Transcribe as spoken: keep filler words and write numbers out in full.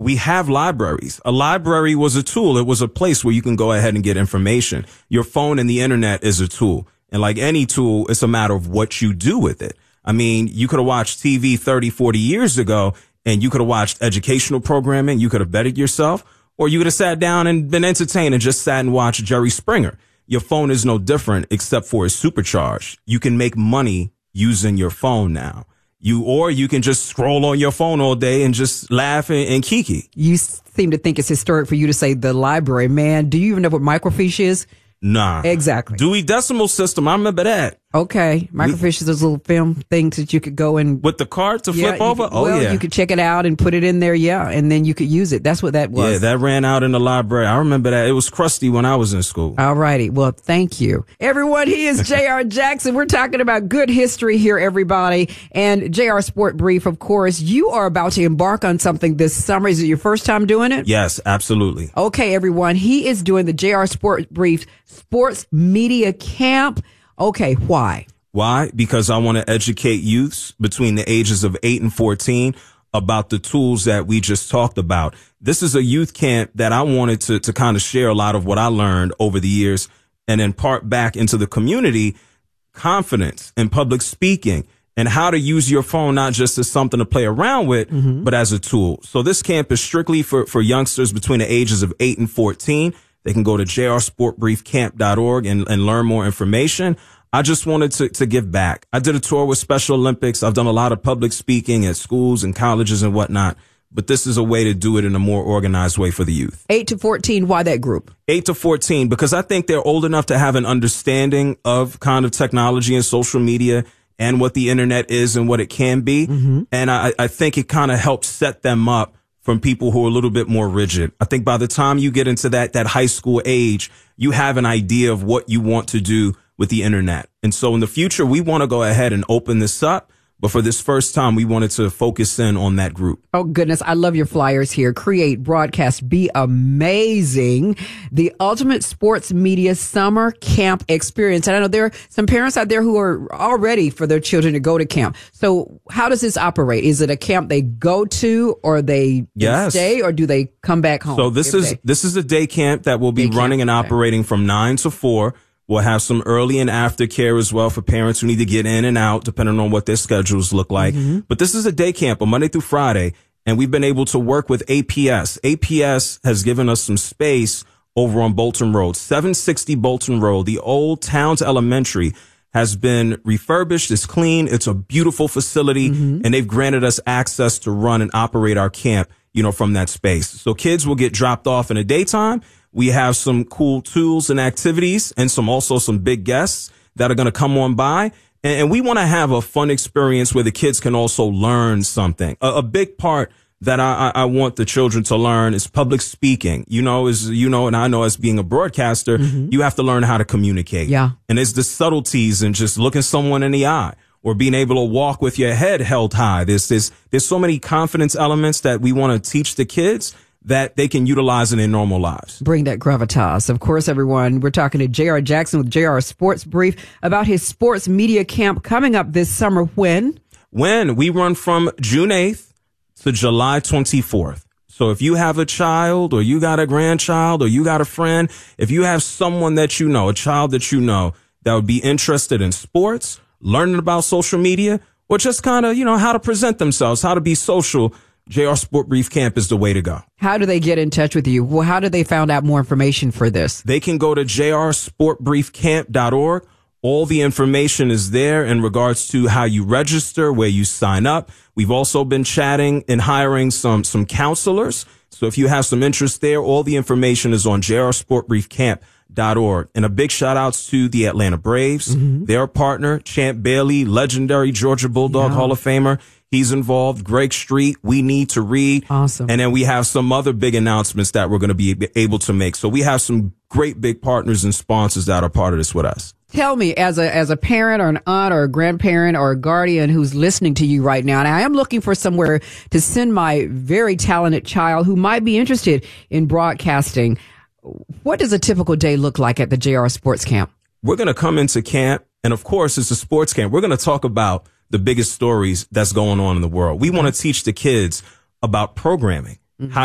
We have libraries. A library was a tool. It was a place where you can go ahead and get information. Your phone and the internet is a tool. And like any tool, it's a matter of what you do with it. I mean, you could have watched T V thirty, forty years ago, and you could have watched educational programming. You could have bettered yourself, or you could have sat down and been entertained and just sat and watched Jerry Springer. Your phone is no different except for it's supercharged. You can make money using your phone now. You, or you can just scroll on your phone all day and just laugh and, and kiki. You seem to think it's historic for you to say the library. Man, do you even know what microfiche is? Nah. Exactly. Dewey Decimal System. I remember that. Okay. Microfiche is those little film things that you could go and... With the card to yeah, flip over? Could, oh, well, yeah. you could check it out and put it in there, yeah, and then you could use it. That's what that was. Yeah, that ran out in the library. I remember that. It was crusty when I was in school. All righty. Well, thank you. Everyone, he is J R. Jackson. We're talking about good history here, everybody. And J R Sport Brief, of course, you are about to embark on something this summer. Is it your first time doing it? Yes, absolutely. Okay, everyone. He is doing the J R Sport Brief Sports Media Camp. Okay, why? Why? Because I want to educate youths between the ages of eight and fourteen about the tools that we just talked about. This is a youth camp that I wanted to, to kind of share a lot of what I learned over the years and impart back into the community confidence in public speaking and how to use your phone, not just as something to play around with, mm-hmm. but as a tool. So this camp is strictly for, for youngsters between the ages of eight and fourteen. They can go to j r sport brief camp dot org and, and learn more information. I just wanted to, to give back. I did a tour with Special Olympics. I've done a lot of public speaking at schools and colleges and whatnot. But this is a way to do it in a more organized way for the youth. eight to fourteen, why that group? eight to fourteen, because I think they're old enough to have an understanding of kind of technology and social media and what the internet is and what it can be. Mm-hmm. And I, I think it kind of helps set them up from people who are a little bit more rigid. I think by the time you get into that, that high school age, you have an idea of what you want to do with the internet. And so in the future, we want to go ahead and open this up. But for this first time, we wanted to focus in on that group. Oh, goodness. I love your flyers here. Create, broadcast, be amazing. The Ultimate Sports Media Summer Camp Experience. And I know there are some parents out there who are all ready for their children to go to camp. So how does this operate? Is it a camp they go to or they yes. stay or do they come back home? So this is, day? this is a day camp that will be day running camp. and Okay. operating from nine to four. We'll have some early and after care as well for parents who need to get in and out, depending on what their schedules look like. Mm-hmm. But this is a day camp, a Monday through Friday, and we've been able to work with A P S. A P S has given us some space over on Bolton Road, seven sixty Bolton Road. The old Towns Elementary has been refurbished. It's clean. It's a beautiful facility, mm-hmm. and they've granted us access to run and operate our camp, you know, from that space. So kids will get dropped off in the daytime. We have some cool tools and activities and some also some big guests that are going to come on by. And, and we want to have a fun experience where the kids can also learn something. A, a big part that I, I want the children to learn is public speaking. You know, is, you know, and I know as being a broadcaster, mm-hmm. you have to learn how to communicate. Yeah. And it's the subtleties and just looking someone in the eye or being able to walk with your head held high. There's, there's, there's so many confidence elements that we want to teach the kids that they can utilize in their normal lives. Bring that gravitas. Of course, everyone, we're talking to J R. Jackson with J R Sports Brief about his sports media camp coming up this summer. When? When? We run from June eighth to July twenty-fourth. So if you have a child or you got a grandchild or you got a friend, if you have someone that you know, a child that you know that would be interested in sports, learning about social media, or just kind of, you know, how to present themselves, how to be social, J R Sport Brief Camp is the way to go. How do they get in touch with you? Well, how do they find out more information for this? They can go to j r sport brief camp dot org. All the information is there in regards to how you register, where you sign up. We've also been chatting and hiring some, some counselors. So if you have some interest there, all the information is on j r sport brief camp dot org. And a big shout outs to the Atlanta Braves, mm-hmm. their partner, Champ Bailey, legendary Georgia Bulldog yeah. Hall of Famer. He's involved. Greg Street, We Need to Read. Awesome. And then we have some other big announcements that we're going to be able to make. So we have some great big partners and sponsors that are part of this with us. Tell me, as a as a parent or an aunt or a grandparent or a guardian who's listening to you right now, and I am looking for somewhere to send my very talented child who might be interested in broadcasting, what does a typical day look like at the J R Sports Camp? We're going to come into camp, and of course, it's a sports camp. We're going to talk about the biggest stories that's going on in the world. We want to teach the kids about programming, mm-hmm. how